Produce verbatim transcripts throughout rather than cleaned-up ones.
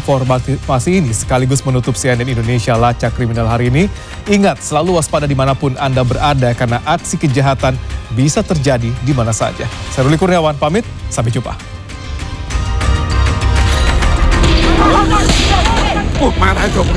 informasi ini sekaligus menutup C N N Indonesia Lacak Kriminal hari ini. Ingat, selalu waspada dimanapun Anda berada karena aksi kejahatan bisa terjadi di mana saja. Saya Ruli Kurniawan pamit, sampai jumpa. Oh, mana itu?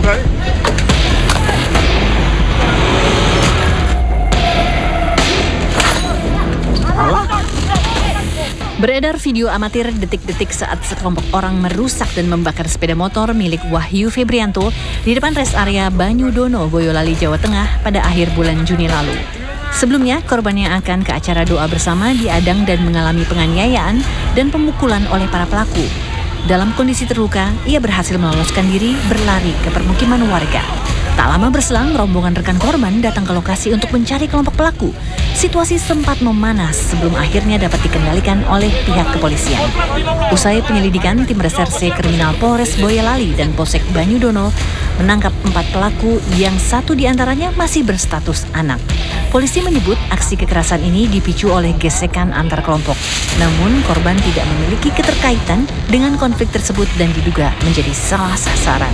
Beredar video amatir detik-detik saat sekelompok orang merusak dan membakar sepeda motor milik Wahyu Febrianto di depan res area Banyudono, Boyolali, Jawa Tengah pada akhir bulan Juni lalu. Sebelumnya, korban yang akan ke acara doa bersama diadang dan mengalami penganiayaan dan pemukulan oleh para pelaku. Dalam kondisi terluka, ia berhasil meloloskan diri berlari ke permukiman warga. Tak lama berselang, rombongan rekan korban datang ke lokasi untuk mencari kelompok pelaku. Situasi sempat memanas sebelum akhirnya dapat dikendalikan oleh pihak kepolisian. Usai penyelidikan, tim reserse kriminal Polres Boyolali dan Polsek Banyudono menangkap empat pelaku yang satu diantaranya masih berstatus anak. Polisi menyebut aksi kekerasan ini dipicu oleh gesekan antar kelompok. Namun korban tidak memiliki keterkaitan dengan konflik tersebut dan diduga menjadi salah sasaran.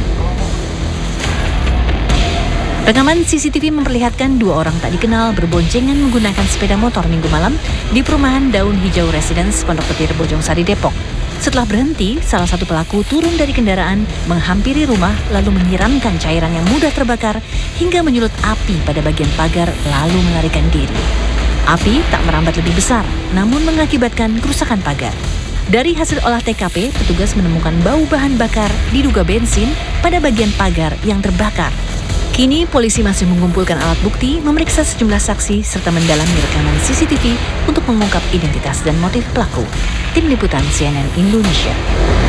Rekaman C C T V memperlihatkan dua orang tak dikenal berboncengan menggunakan sepeda motor minggu malam di perumahan Daun Hijau Residence, Pondok Petir, Bojongsari, Depok. Setelah berhenti, salah satu pelaku turun dari kendaraan, menghampiri rumah, lalu menyiramkan cairan yang mudah terbakar hingga menyulut api pada bagian pagar, lalu melarikan diri. Api tak merambat lebih besar, namun mengakibatkan kerusakan pagar. Dari hasil olah T K P, petugas menemukan bau bahan bakar diduga bensin pada bagian pagar yang terbakar. Kini polisi masih mengumpulkan alat bukti, memeriksa sejumlah saksi, serta mendalami rekaman C C T V untuk mengungkap identitas dan motif pelaku. Tim Liputan C N N Indonesia.